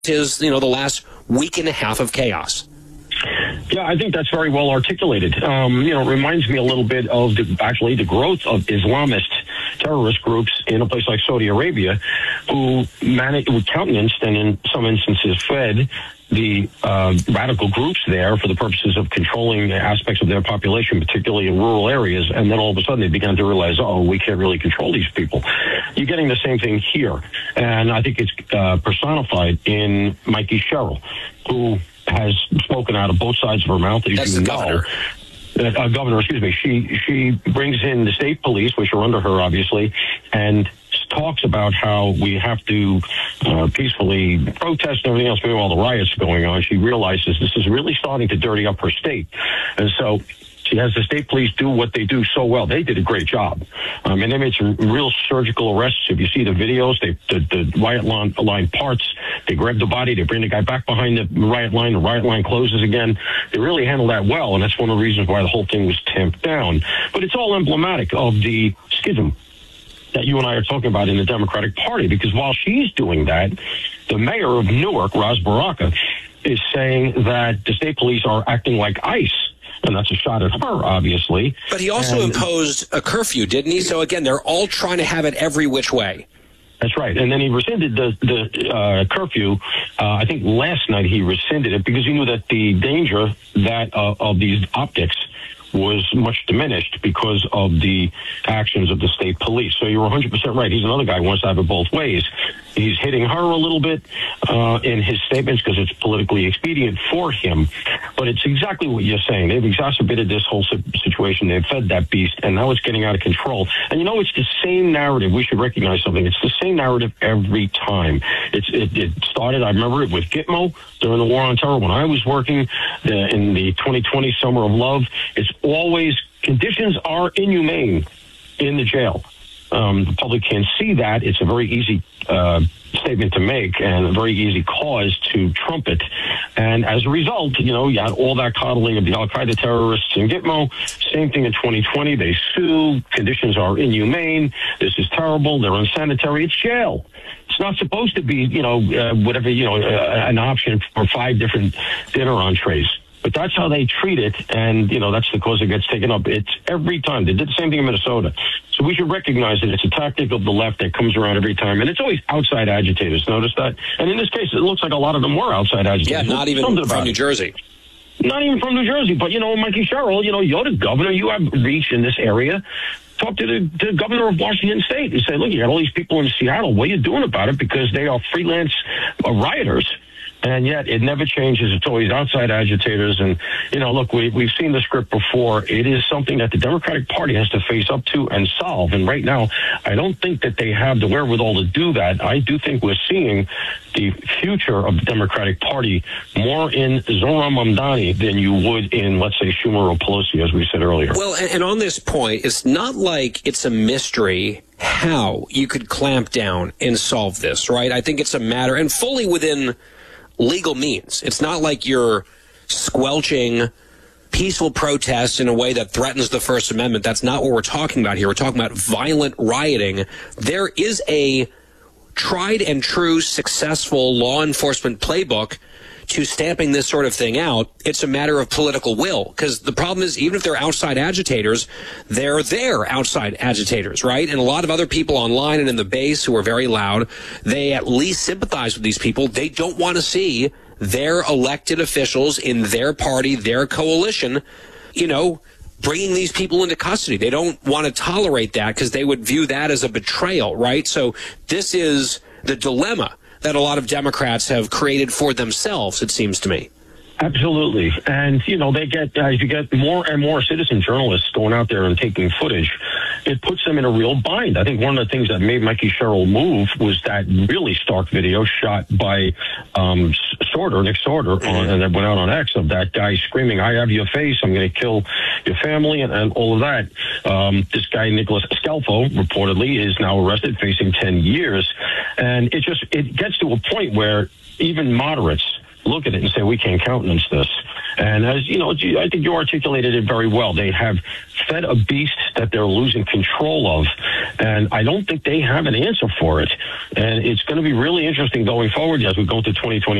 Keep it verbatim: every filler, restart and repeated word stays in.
is, you know, the last week and a half of chaos. Yeah, I think that's very well articulated. Um, you know, it reminds me a little bit of the, actually the growth of Islamist terrorist groups in a place like Saudi Arabia, who managed, who countenanced and in some instances fed the uh, radical groups there for the purposes of controlling aspects of their population, particularly in rural areas. And then all of a sudden they began to realize, oh, we can't really control these people. You're getting the same thing here. And I think it's uh, personified in Mikey Sherrill, who has spoken out of both sides of her mouth. As That's you the know. governor. Uh, governor, excuse me. She she brings in the state police, which are under her, obviously, and talks about how we have to uh, peacefully protest and everything else. Meanwhile, the riots are going on. She realizes this is really starting to dirty up her state, and so she has the state police do what they do so well. They did a great job. Um, and they made some real surgical arrests. If you see the videos, they, the, the riot line, line parts, they grab the body, they bring the guy back behind the riot line, the riot line closes again. They really handled that well, and that's one of the reasons why the whole thing was tamped down. But it's all emblematic of the schism that you and I are talking about in the Democratic Party, because while she's doing that, the mayor of Newark, Ras Baraka, is saying that the state police are acting like ICE. And that's a shot at her, obviously. But he also and, imposed a curfew, didn't he? So, again, they're all trying to have it every which way. That's right. And then he rescinded the, the uh, curfew. Uh, I think last night he rescinded it because he knew that the danger that uh, of these optics was much diminished because of the actions of the state police. So you're one hundred percent right. He's another guy who wants to have it both ways. He's hitting her a little bit uh, in his statements because it's politically expedient for him. But it's exactly what you're saying. They've exacerbated this whole situation. They've fed that beast, and now it's getting out of control. And you know, it's the same narrative. We should recognize something. It's the same narrative every time. It's, it, it started, I remember it with Gitmo during the War on Terror when I was working the, in the twenty twenty Summer of Love. It's always conditions are inhumane in the jail. Um, the public can see that. It's a very easy uh, statement to make and a very easy cause to trumpet. And as a result, you know, you had all that coddling of the Al-Qaeda terrorists in Gitmo. Same thing in twenty twenty. They sue. Conditions are inhumane. This is terrible. They're unsanitary. It's jail. It's not supposed to be, you know, uh, whatever, you know, uh, an option for five different dinner entrees. But that's how they treat it, and, you know, that's the cause it gets taken up. It's every time. They did the same thing in Minnesota. So we should recognize that it's a tactic of the left that comes around every time, and it's always outside agitators. Notice that? And in this case, it looks like a lot of them were outside agitators. Yeah, not even from New Jersey. Not even from New Jersey. But, you know, Mikey Sherrill, you know, you're the governor. You have reach in this area. Talk to the, the governor of Washington State and say, look, you got all these people in Seattle. What are you doing about it? Because they are freelance uh, rioters. And yet it never changes. It's always outside agitators. And, you know, look, we, we've seen the script before. It is something that the Democratic Party has to face up to and solve. And right now, I don't think that they have the wherewithal to do that. I do think we're seeing the future of the Democratic Party more in Zohran Mamdani than you would in, let's say, Schumer or Pelosi, as we said earlier. Well, and on this point, it's not like it's a mystery how you could clamp down and solve this, right? I think it's a matter, and fully within legal means. It's not like you're squelching peaceful protests in a way that threatens the First Amendment. That's not what we're talking about here. We're talking about violent rioting. There is a tried and true successful law enforcement playbook to stamping this sort of thing out. It's a matter of political will, because the problem is, even if they're outside agitators, they're there outside agitators, right? And a lot of other people online and in the base who are very loud, they at least sympathize with these people. They don't want to see their elected officials in their party, their coalition, you know, bringing these people into custody. They don't want to tolerate that because they would view that as a betrayal, right? So this is the dilemma that a lot of Democrats have created for themselves, it seems to me. Absolutely. And, you know, they get, as you get more and more citizen journalists going out there and taking footage, it puts them in a real bind. I think one of the things that made Mikey Sherrill move was that really stark video shot by um, Sorter, Nick Sorter, mm-hmm. on, and that went out on X, of that guy screaming, I have your face, I'm going to kill your family, and, and all of that. Um, this guy, Nicholas Scalfo, reportedly is now arrested, facing ten years. And it just, it gets to a point where even moderates look at it and say we can't countenance this. And as you know, I think you articulated it very well. They have fed a beast that they're losing control of, and I don't think they have an answer for it. And it's going to be really interesting going forward as we go into twenty twenty.